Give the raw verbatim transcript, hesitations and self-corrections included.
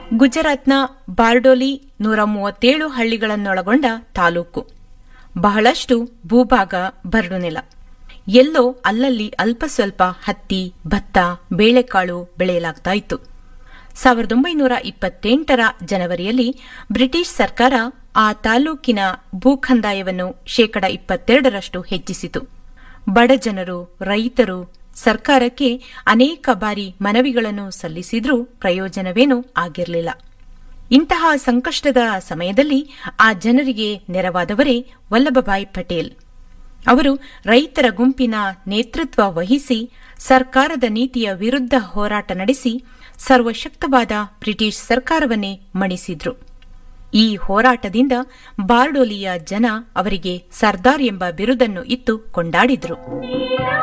ಗುಜರಾತ್ನ ಬಾರ್ಡೋಲಿ ನೂರ ಮೂವತ್ತೇಳು ಹಳ್ಳಿಗಳನ್ನೊಳಗೊಂಡ ತಾಲೂಕು. ಬಹಳಷ್ಟು ಭೂಭಾಗ ಬರಡುನೆಲ. ಎಲ್ಲೋ ಅಲ್ಲಲ್ಲಿ ಅಲ್ಪ ಸ್ವಲ್ಪ ಹತ್ತಿ, ಭತ್ತ, ಬೇಳೆಕಾಳು ಬೆಳೆಯಲಾಗ್ತಾ ಇತ್ತು. ಸಾವಿರದ ಒಂಬೈನೂರ ಇಪ್ಪತ್ತೆಂಟರ ಜನವರಿಯಲ್ಲಿ ಬ್ರಿಟಿಷ್ ಸರ್ಕಾರ ಆ ತಾಲೂಕಿನ ಭೂಕಂದಾಯವನ್ನು ಶೇಕಡ ಇಪ್ಪತ್ತೆರಡರಷ್ಟು ಹೆಚ್ಚಿಸಿತು. ಬಡ ಜನರು, ರೈತರು ಸರ್ಕಾರಕ್ಕೆ ಅನೇಕ ಬಾರಿ ಮನವಿಗಳನ್ನು ಸಲ್ಲಿಸಿದ್ರೂ ಪ್ರಯೋಜನವೇನೂ ಆಗಿರಲಿಲ್ಲ. ಇಂತಹ ಸಂಕಷ್ಟದ ಸಮಯದಲ್ಲಿ ಆ ಜನರಿಗೆ ನೆರವಾದವರೇ ವಲ್ಲಭಭಾಯಿ ಪಟೇಲ್. ಅವರು ರೈತರ ಗುಂಪಿನ ನೇತೃತ್ವ ವಹಿಸಿ ಸರ್ಕಾರದ ನೀತಿಯ ವಿರುದ್ಧ ಹೋರಾಟ ನಡೆಸಿ ಸರ್ವಶಕ್ತವಾದ ಬ್ರಿಟಿಷ್ ಸರ್ಕಾರವನ್ನೇ ಮಣಿಸಿದ್ರು. ಈ ಹೋರಾಟದಿಂದ ಬಾರ್ಡೋಲಿಯ ಜನ ಅವರಿಗೆ ಸರ್ದಾರ್ ಎಂಬ ಬಿರುದನ್ನು ಇತ್ತು ಕೊಂಡಾಡಿದ್ರು.